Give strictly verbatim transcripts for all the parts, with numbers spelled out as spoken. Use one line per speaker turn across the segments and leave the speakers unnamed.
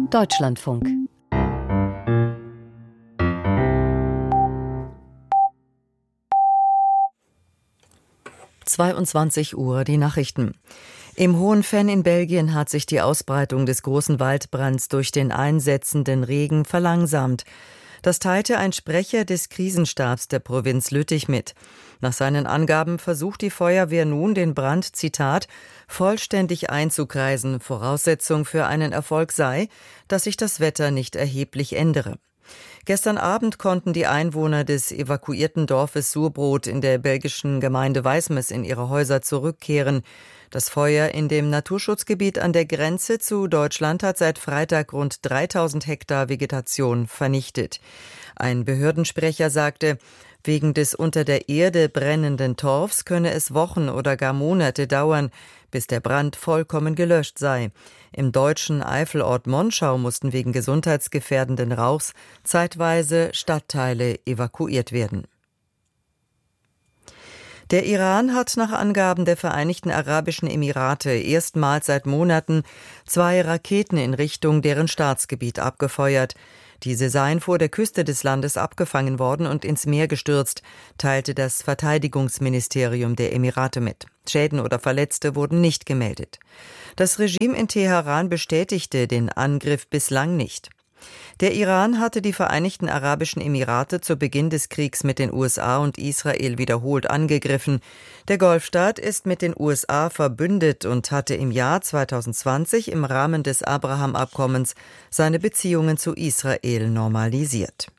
Deutschlandfunk. zweiundzwanzig Uhr, die Nachrichten. Im Hohenvenn in Belgien hat sich die Ausbreitung des großen Waldbrands durch den einsetzenden Regen verlangsamt. Das teilte ein Sprecher des Krisenstabs der Provinz Lüttich mit. Nach seinen Angaben versucht die Feuerwehr nun, den Brand, Zitat, vollständig einzukreisen. Voraussetzung für einen Erfolg sei, dass sich das Wetter nicht erheblich ändere. Gestern Abend konnten die Einwohner des evakuierten Dorfes Surbrot in der belgischen Gemeinde Wijsmes in ihre Häuser zurückkehren. Das Feuer in dem Naturschutzgebiet an der Grenze zu Deutschland hat seit Freitag rund dreitausend Hektar Vegetation vernichtet. Ein Behördensprecher sagte, wegen des unter der Erde brennenden Torfs könne es Wochen oder gar Monate dauern, bis der Brand vollkommen gelöscht sei. Im deutschen Eifelort Monschau mussten wegen gesundheitsgefährdenden Rauchs zeitweise Stadtteile evakuiert werden. Der Iran hat nach Angaben der Vereinigten Arabischen Emirate erstmals seit Monaten zwei Raketen in Richtung deren Staatsgebiet abgefeuert. Diese seien vor der Küste des Landes abgefangen worden und ins Meer gestürzt, teilte das Verteidigungsministerium der Emirate mit. Schäden oder Verletzte wurden nicht gemeldet. Das Regime in Teheran bestätigte den Angriff bislang nicht. Der Iran hatte die Vereinigten Arabischen Emirate zu Beginn des Kriegs mit den U S A und Israel wiederholt angegriffen. Der Golfstaat ist mit den U S A verbündet und hatte im Jahr zweitausendzwanzig im Rahmen des Abraham-Abkommens seine Beziehungen zu Israel normalisiert.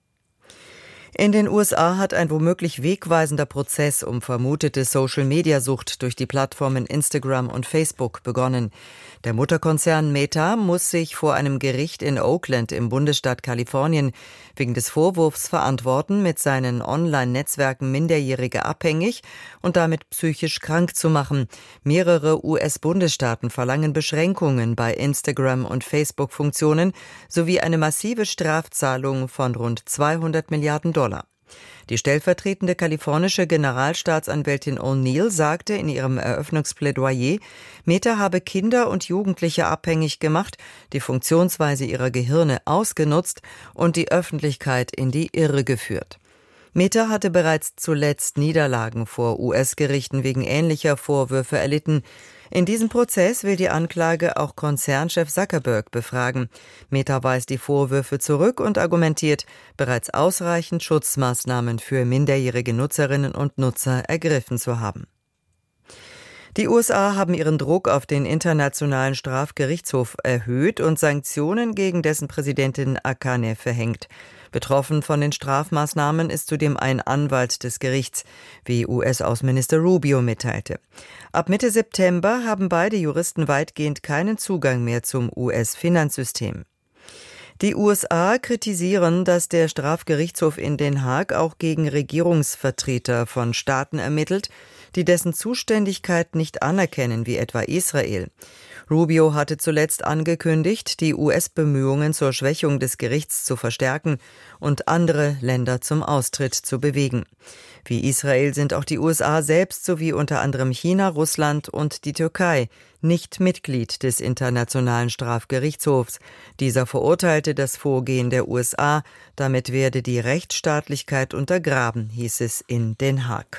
In den U S A hat ein womöglich wegweisender Prozess um vermutete Social-Media-Sucht durch die Plattformen Instagram und Facebook begonnen. Der Mutterkonzern Meta muss sich vor einem Gericht in Oakland im Bundesstaat Kalifornien wegen des Vorwurfs verantworten, mit seinen Online-Netzwerken Minderjährige abhängig und damit psychisch krank zu machen. Mehrere U S-Bundesstaaten verlangen Beschränkungen bei Instagram- und Facebook-Funktionen sowie eine massive Strafzahlung von rund zweihundert Milliarden Dollar. Die stellvertretende kalifornische Generalstaatsanwältin O'Neill sagte in ihrem Eröffnungsplädoyer, Meta habe Kinder und Jugendliche abhängig gemacht, die Funktionsweise ihrer Gehirne ausgenutzt und die Öffentlichkeit in die Irre geführt. Meta hatte bereits zuletzt Niederlagen vor U S-Gerichten wegen ähnlicher Vorwürfe erlitten. In diesem Prozess will die Anklage auch Konzernchef Zuckerberg befragen. Meta weist die Vorwürfe zurück und argumentiert, bereits ausreichend Schutzmaßnahmen für minderjährige Nutzerinnen und Nutzer ergriffen zu haben. Die U S A haben ihren Druck auf den Internationalen Strafgerichtshof erhöht und Sanktionen gegen dessen Präsidentin Akane verhängt. Betroffen von den Strafmaßnahmen ist zudem ein Anwalt des Gerichts, wie U S-Außenminister Rubio mitteilte. Ab Mitte September haben beide Juristen weitgehend keinen Zugang mehr zum U S-Finanzsystem. Die U S A kritisieren, dass der Strafgerichtshof in Den Haag auch gegen Regierungsvertreter von Staaten ermittelt, die dessen Zuständigkeit nicht anerkennen, wie etwa Israel. Rubio hatte zuletzt angekündigt, die U S-Bemühungen zur Schwächung des Gerichts zu verstärken und andere Länder zum Austritt zu bewegen. Wie Israel sind auch die U S A selbst sowie unter anderem China, Russland und die Türkei nicht Mitglied des Internationalen Strafgerichtshofs. Dieser verurteilte das Vorgehen der U S A, damit werde die Rechtsstaatlichkeit untergraben, hieß es in Den Haag.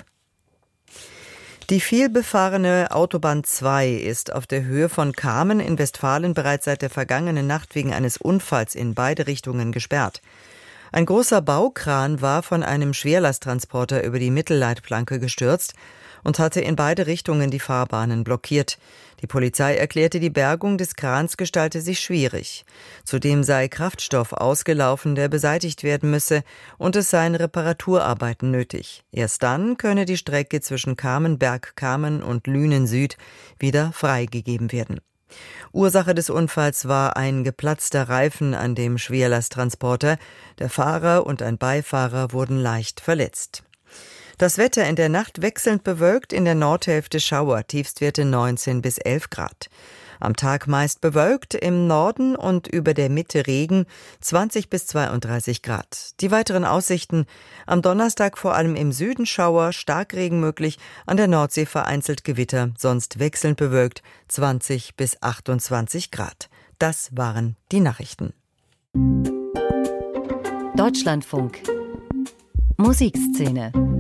Die vielbefahrene Autobahn zwei ist auf der Höhe von Kamen in Westfalen bereits seit der vergangenen Nacht wegen eines Unfalls in beide Richtungen gesperrt. Ein großer Baukran war von einem Schwerlasttransporter über die Mittelleitplanke gestürzt und hatte in beide Richtungen die Fahrbahnen blockiert. Die Polizei erklärte, die Bergung des Krans gestalte sich schwierig. Zudem sei Kraftstoff ausgelaufen, der beseitigt werden müsse, und es seien Reparaturarbeiten nötig. Erst dann könne die Strecke zwischen Kamenberg-Kamen und Lünen-Süd wieder freigegeben werden. Ursache des Unfalls war ein geplatzter Reifen an dem Schwerlasttransporter. Der Fahrer und ein Beifahrer wurden leicht verletzt. Das Wetter in der Nacht wechselnd bewölkt, in der Nordhälfte Schauer, Tiefstwerte neunzehn bis elf Grad. Am Tag meist bewölkt, im Norden und über der Mitte Regen, zwanzig bis zweiunddreißig Grad. Die weiteren Aussichten: am Donnerstag vor allem im Süden Schauer, Starkregen möglich, an der Nordsee vereinzelt Gewitter, sonst wechselnd bewölkt, zwanzig bis achtundzwanzig Grad. Das waren die Nachrichten.
Deutschlandfunk Musikszene